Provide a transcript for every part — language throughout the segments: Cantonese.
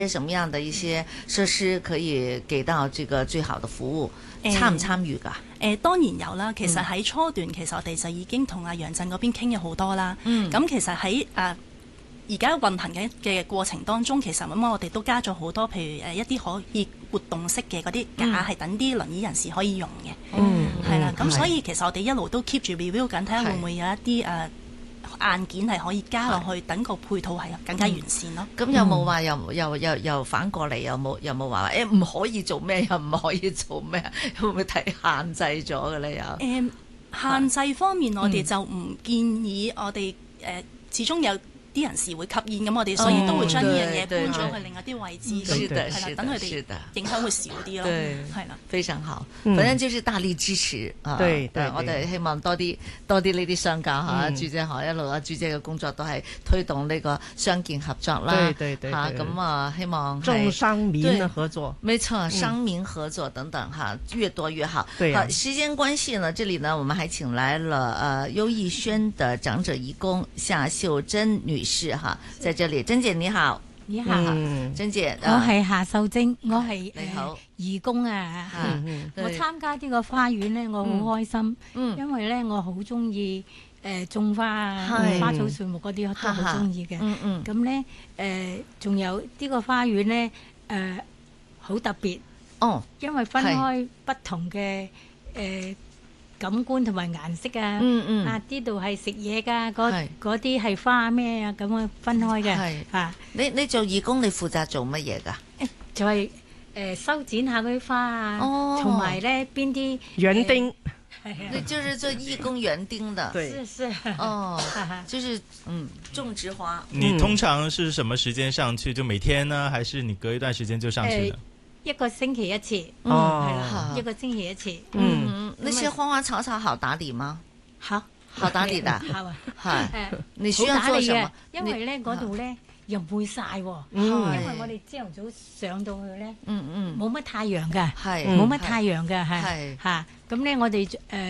什麼樣的一些設施可以給到這個最好的服務？參唔參與㗎？ 當然有啦。其實喺初段，其實我哋就已經同阿楊震嗰邊傾咗好多啦。咁其實喺而家運行嘅過程當中，其實我哋都加咗好多，譬如一啲可以活動式嘅嗰啲架，係等啲輪椅人士可以用嘅。係啦。咁所以其實我哋一路都 keep 住 review 緊，睇下會唔會有一啲硬件係可以加落去，等個配套係更加完善咯。 咁有冇話又反過嚟，有冇話唔可以做咩，又唔可以做咩？會唔會睇限制咗嘅咧？又限制方面，我哋就唔建議我哋始終有啲人士會吸煙，咁我哋所以都會將呢樣嘢搬咗去另一啲位置，係啦，等佢哋影響會少啲咯，係啦， 非常好，反正就是大力支持啊！對，我哋希望多啲呢啲商家嚇，朱姐一路朱姐嘅工作都係推動呢個商建合作啦，對咁希望中商民嘅合作， 沒錯，商民合作等等越多越好。好，時間關係呢，這裡呢，我們還請來了優逸軒的長者義工夏秀珍女士在這裡，珍姐你好， 你好， 珍姐， 我係夏秀珍，我係義工啊，我參加呢個花園呢，我好開心，因為呢，我好中意種花啊，花草樹木嗰啲都好中意嘅，咁呢仲有呢個花園呢好特別，因為分開不同嘅感官同埋顏色啊，呢度係食嘢㗎，嗰啲係花咩啊，咁樣分開嘅。 你做義工，你負責做乜嘢㗎？ 就係修剪下嗰啲花啊，同埋咧邊啲園丁， 你就是做義工園丁的， 對，是就是種植花。 你通常是什麼時間上去？就每天呢，還是你隔一段時間就上去呢？ 一個星期一次，係啦，一個星期一次。 那些花花草草好打理嗎？ 好打理的， 係你需要做什麼？ 因為咧嗰度咧又唔會曬，因為我哋朝頭早上到去咧，冇乜太陽㗎，冇乜太陽㗎，係嚇。咁咧我哋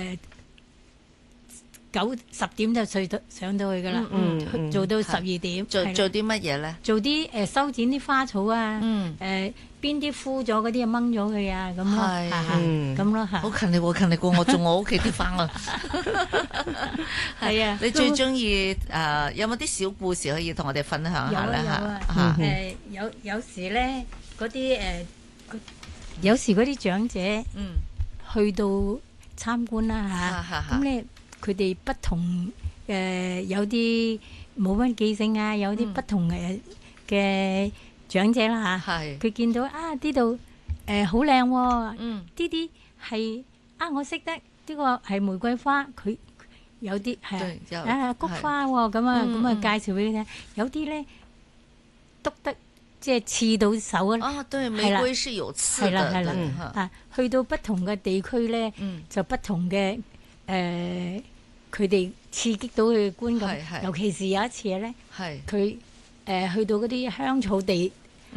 9-10點就上到去㗎啦，做到12點。 做啲乜嘢咧？ 做啲修剪啲花草啊，邊啲枯咗嗰啲就掹咗佢啊，咁咯，咁咯嚇。 好勤力喎，勤力過我種我屋企啲花啊！ 係啊， 你最中意有冇啲小故事可以同我哋分享下咧嚇？ 有時咧嗰啲有時嗰啲長者去到參觀啦嚇，咁咧佢哋不同有啲冇乜記性啊，有啲不同嘅長者啦嚇，佢見到呢度好靚喎，呢啲係我識得呢個係玫瑰花，佢有啲係菊花喎，咁啊介紹俾佢聽，有啲咧篤得即係刺到手啊！ 對，玫瑰是有刺的， 係啦，去到不同嘅地區咧，就不同嘅佢哋刺激到佢嘅觀感，尤其是有一次咧，佢去到嗰啲香草地，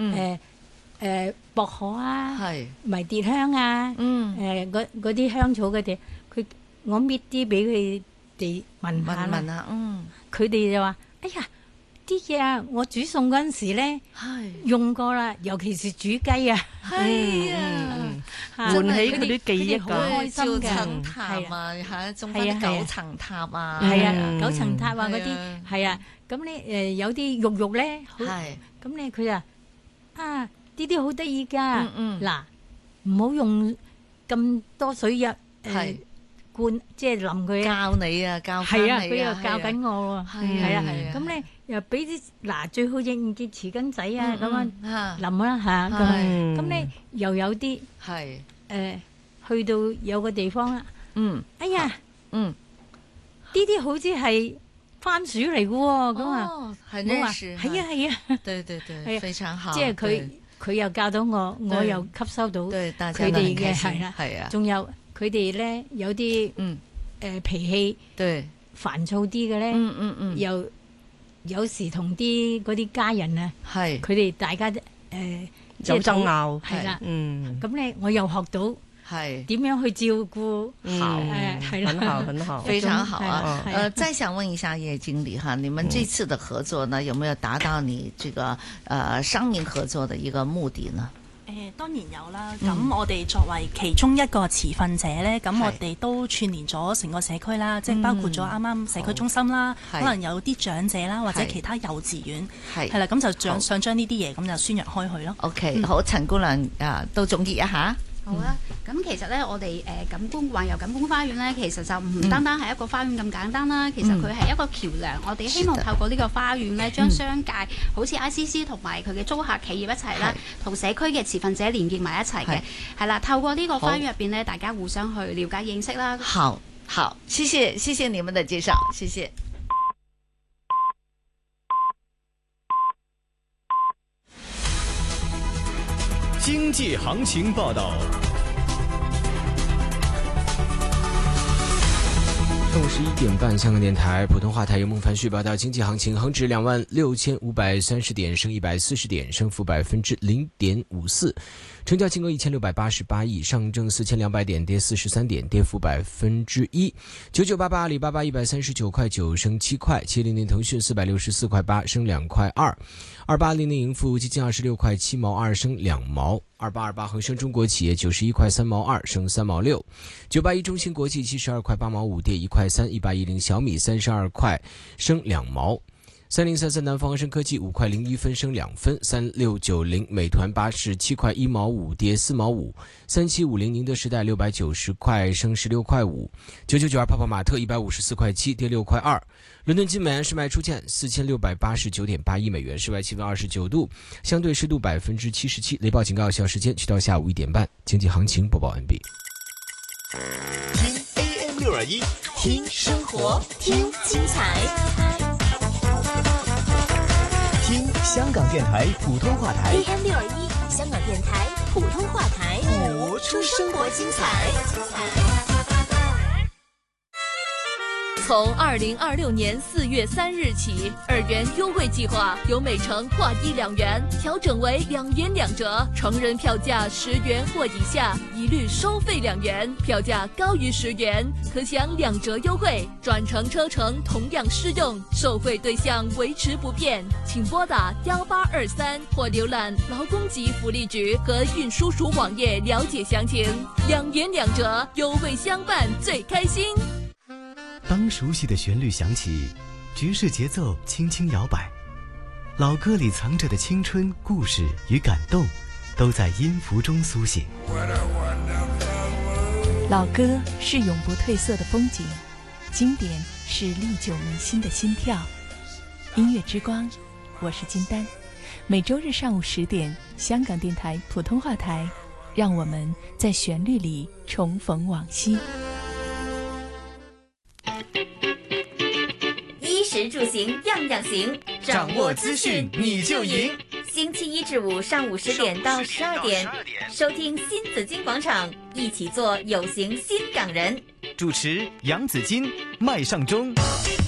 薄荷啊，迷迭香啊，嗰啲香草嘅地，我搣啲俾佢哋聞下啦，佢哋就話：哎呀，啲嘢啊，我煮餸嗰陣時咧用過啦，尤其是煮雞啊， 係啊，喚起佢啲記憶， 好開心嘅， 係啊，嚇，種翻啲九層塔啊， 係啊，九層塔啊嗰啲，係啊，咁咧有啲肉咧，咁咧佢啊呢啲好得意㗎，嗱唔好用咁多水入灌，即係淋佢教你啊，教翻你啊， 佢又教緊我喎，係啊，咁咧又俾啲最好用啲匙羹仔啊咁樣淋啦嚇，咁咧又有啲去到有個地方啦，哎呀，呢啲好似係番薯嚟嘅喎，咁啊，我話係啊， 對，非常好， 即係佢又教到我，我又吸收到佢哋嘅係啦，仲有佢哋咧有啲脾氣煩躁啲嘅咧，又有時同嗰啲家人啊，佢哋大家有爭拗， 係啦，咁咧我又學到係點樣去照顧。 好，很好，很好， 非常好啊。再想問一下葉經理哈，你們這次的合作呢，有沒有達到你這個商民合作的一個目的呢？ 當然有啦，咁我哋作為其中一個持份者呢，咁我哋都串聯咗成個社區啦，即係包括咗啱啱社區中心啦，可能有啲長者啦，或者其他幼稚園，係啦，咁就想將呢啲嘢咁就宣揚開去咯。OK， 好，陳姑娘都總結一下。 好啊，咁其實咧，我哋環遊錦官花園咧，其實就唔單單係一個花園咁簡單啦，其實佢係一個橋梁。我哋希望透過呢個花園咧，將商界好似 ICC 同埋佢嘅租客企業一齊啦，同社區嘅持份者連結埋一齊嘅，係啦。透過呢個花園入邊咧，大家互相去了解認識啦。 好，謝謝你們的介紹，謝謝。 經濟行情報道。 中午11點半，香港電台普通話台由孟凡旭報道經濟行情，恒指26,530點，升140點，升幅0.54%，成交金額1688億，上證4200點，跌43點，跌幅1%，9988阿里巴巴139塊9，升7塊，700騰訊464塊8，升2塊2，2800盈富基金26塊7毛2，升2毛，2828恒生中國企業91塊3毛2，升3毛6，981中芯國際72塊8毛5，跌1塊3，1810小米32塊，升2毛，3033南方恒生科技5塊01分，升2分，3690美團87塊1毛5，跌4毛5，3750寧德時代690塊，升16塊5，9992泡泡瑪特154塊7，跌6塊2。倫敦金每安士賣出價4689.8億美元，室外氣溫29度，相對濕度77%，雷暴警告有效時間去到下午1點半。經濟行情播報完畢。 聽 AM621，聽生活，聽精彩，聽香港電台普通話台 AM621，香港電台普通話台， 播出生活精彩。 從2026年4月3日起，2元優惠計劃由每程劃一2元調整為2元2折，成人票價10元或以下一律收費2元，票價高於10元可享2折優惠，轉乘車程同樣適用，受惠對象維持不變，請撥打1823或瀏覽勞工及福利局和運輸署網頁了解詳情。2元2折，優惠相伴最開心。 當熟悉的旋律響起，爵士節奏輕輕搖擺，老歌裏藏着的青春故事與感動都在音符中甦醒。 老歌是永不褪色的風景，經典是歷久彌新的心跳。音樂之光，我是金丹，每周日上午10點，香港電台普通話台，讓我們在旋律裏重逢往昔。 衣食住行樣樣行， 掌握資訊你就贏。 星期1至5上午10點到12點，收聽新紫荊廣場，一起做有型新港人。 主持楊紫荊、麥尚中。